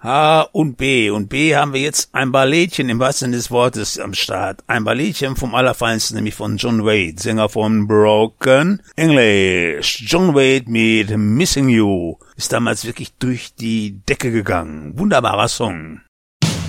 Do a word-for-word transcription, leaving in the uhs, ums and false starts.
H und B. Und B haben wir jetzt ein Balletchen im wahrsten Sinne des Wortes am Start. Ein Balletchen vom Allerfeinsten, nämlich von John Wade, Sänger von Broken English. John Wade mit Missing You ist damals wirklich durch die Decke gegangen. Wunderbarer Song.